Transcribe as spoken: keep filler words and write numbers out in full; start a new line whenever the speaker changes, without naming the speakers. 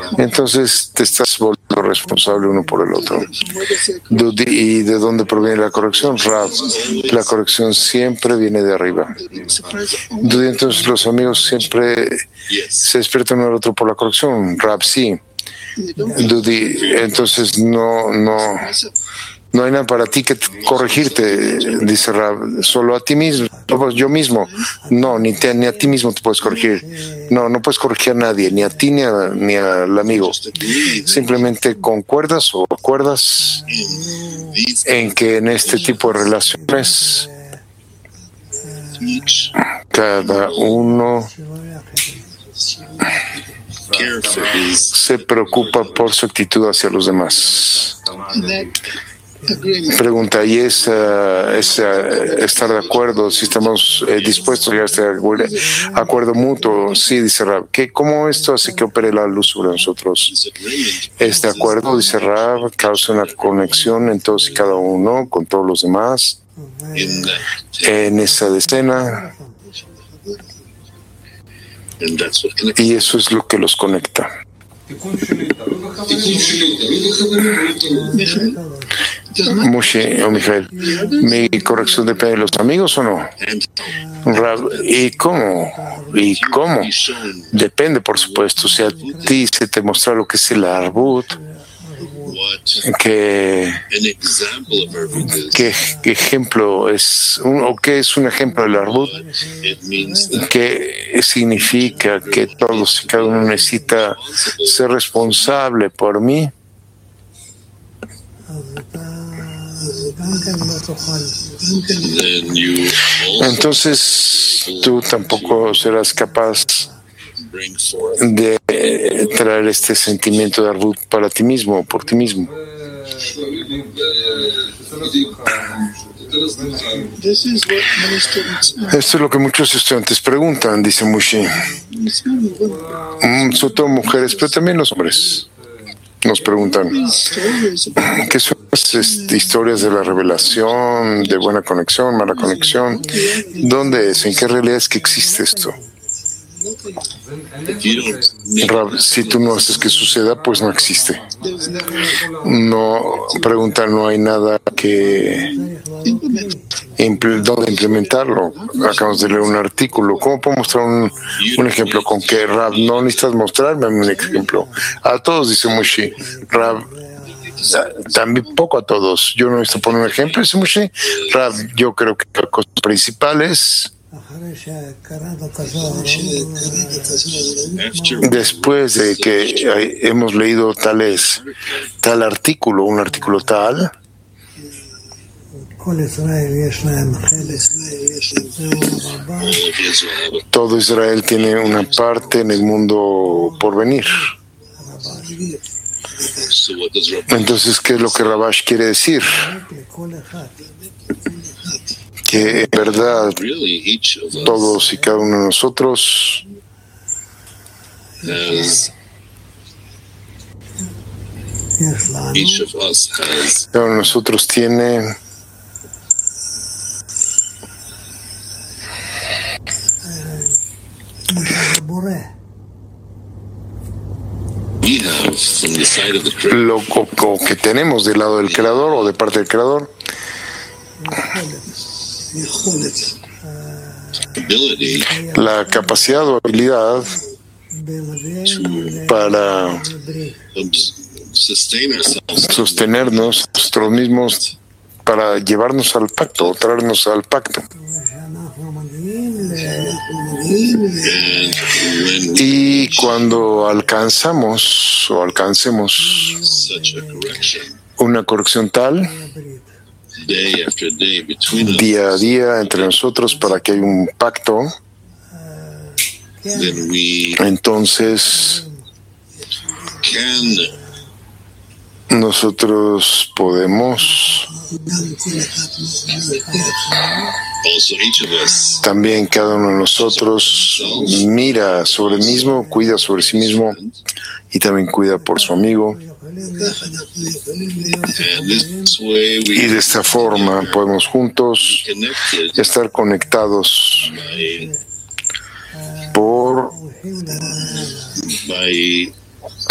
entonces te estás volviendo responsable uno por el otro. ¿Y de dónde proviene la corrección? Rab, la corrección siempre viene de arriba. Entonces los amigos siempre se despiertan uno al otro por la corrección. Rab, sí. Dudi, entonces no, no, no hay nada para ti que corregirte, dice Rab, solo a ti mismo, yo mismo. No, ni, te, ni a ti mismo te puedes corregir. No, no puedes corregir a nadie, ni a ti ni, a, ni al amigo. Simplemente concuerdas o acuerdas en que en este tipo de relaciones cada uno se preocupa por su actitud hacia los demás. Pregunta, ¿y es, uh, es uh, estar de acuerdo? Si estamos eh, dispuestos a llegar a este acuerdo mutuo. Sí, dice Rab. ¿Qué, ¿Cómo esto hace que opere la luz sobre nosotros? Este acuerdo, dice Rab, causa una conexión en todos y cada uno, con todos los demás. En esa decena. Y eso es lo que los conecta. Moshe o Mijael, ¿mi corrección depende de los amigos o no? ¿Y cómo? ¿Y cómo? Depende, por supuesto. Si a ti se te muestra lo que es el arbut, que ¿qué, qué ejemplo es un, o qué es un ejemplo del arbut? ¿Qué significa que todos y cada uno necesita ser responsable por mí? Entonces tú tampoco serás capaz de traer este sentimiento de arbut para ti mismo, por ti mismo. Esto es lo que muchos estudiantes preguntan, dice Moshe. Mm, sobre todo mujeres, pero también los hombres nos preguntan ¿qué son las historias de la revelación, de buena conexión, mala conexión? ¿Dónde es? ¿En qué realidad es que existe esto? Si tú no haces que suceda, pues no existe. No, pregunta, no hay nada que donde implementarlo. Acabamos de leer un artículo. ¿Cómo puedo mostrar un, un ejemplo? ¿Con qué, Rab? No necesitas mostrarme un ejemplo. A todos, dice Moshe. Rab, también poco a todos. Yo no necesito poner un ejemplo, dice Moshe. Rab, yo creo que las cosas principales, después de que hemos leído tales, tal artículo, un artículo tal, todo Israel tiene una parte en el mundo por venir. Entonces, ¿qué es lo que Rabash quiere decir? Que en verdad todos y cada uno de nosotros cada uno de nosotros tiene lo que tenemos del lado del creador o de parte del creador, la capacidad o habilidad para sostenernos nosotros mismos, para llevarnos al pacto, traernos al pacto. Y cuando alcanzamos o alcancemos una corrección tal, día a día entre nosotros, para que haya un pacto, entonces nosotros podemos también, cada uno de nosotros mira sobre el mismo, cuida sobre sí mismo y también cuida por su amigo. Y de esta forma podemos juntos estar conectados por